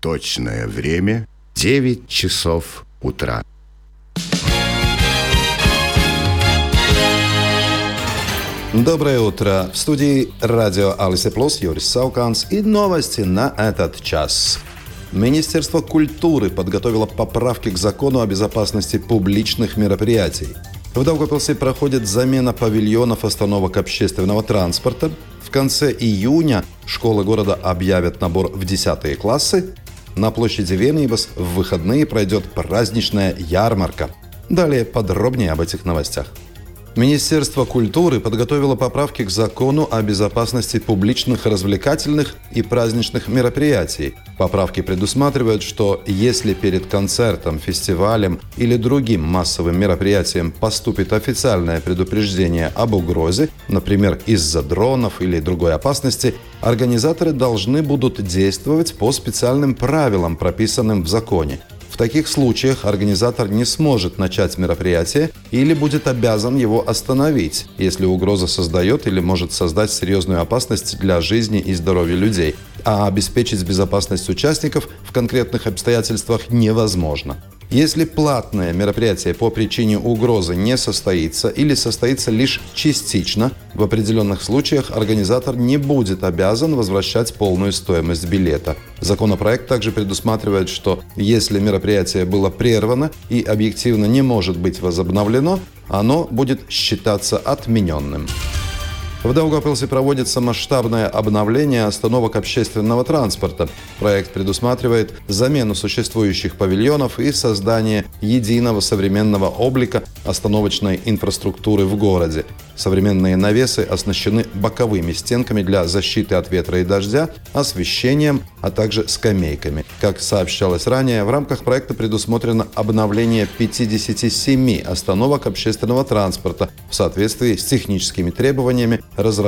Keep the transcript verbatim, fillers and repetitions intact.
Точное время – девять часов утра. Доброе утро. В студии радио Алисе Плюс Юрис Сауканс и новости на этот час. Министерство культуры подготовило поправки к закону о безопасности публичных мероприятий. В Даугавпилсе проходит замена павильонов остановок общественного транспорта. В конце июня школы города объявят набор в десятые классы. На площади Венибас в выходные пройдет праздничная ярмарка. Далее подробнее об этих новостях. Министерство культуры подготовило поправки к закону о безопасности публичных развлекательных и праздничных мероприятий. Поправки предусматривают, что если перед концертом, фестивалем или другим массовым мероприятием поступит официальное предупреждение об угрозе, например, из-за дронов или другой опасности, организаторы должны будут действовать по специальным правилам, прописанным в законе. В таких случаях организатор не сможет начать мероприятие или будет обязан его остановить, если угроза создает или может создать серьезную опасность для жизни и здоровья людей, а обеспечить безопасность участников в конкретных обстоятельствах невозможно. Если платное мероприятие по причине угрозы не состоится или состоится лишь частично, в определенных случаях организатор не будет обязан возвращать полную стоимость билета. Законопроект также предусматривает, что если мероприятие было прервано и объективно не может быть возобновлено, оно будет считаться отмененным. В Даугавпилсе проводится масштабное обновление остановок общественного транспорта. Проект предусматривает замену существующих павильонов и создание единого современного облика остановочной инфраструктуры в городе. Современные навесы оснащены боковыми стенками для защиты от ветра и дождя, освещением, а также скамейками. Как сообщалось ранее, в рамках проекта предусмотрено обновление пятидесяти семи остановок общественного транспорта в соответствии с техническими требованиями, разработанными